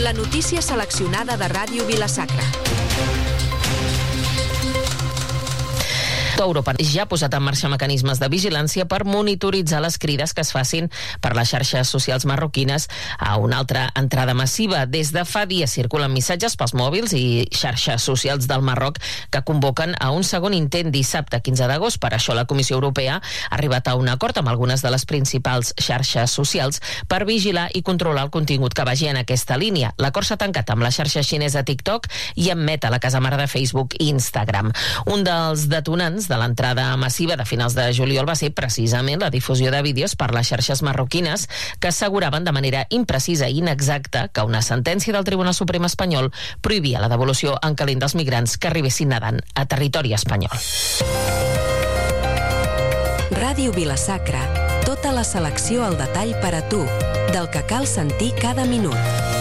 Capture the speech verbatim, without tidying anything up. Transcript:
La notícia seleccionada de Ràdio Vila-sacra. Europa ja ha posat en marxa mecanismes de vigilància per monitoritzar les crides que es facin per les xarxes socials marroquines a una altra entrada massiva. Des de fa dies circulen missatges pels mòbils i xarxes socials del Marroc que convoquen a un segon intent dissabte quinze d'agost. Per això la Comissió Europea ha arribat a un acord amb algunes de les principals xarxes socials per vigilar i controlar el contingut que vagi en aquesta línia. L'acord s'ha tancat amb la xarxa xinesa TikTok i amb Meta, la casa mare de Facebook i Instagram. Un dels detonants de l'entrada massiva de finals de juliol va ser precisament la difusió de vídeos per les xarxes marroquines que asseguraven de manera imprecisa i inexacta que una sentència del Tribunal Suprem espanyol prohibia la devolució en calent dels migrants que arribessin nedant a territori espanyol. Ràdio Vila-sacra. Tota la selecció al detall per a tu, del que cal sentir cada minut.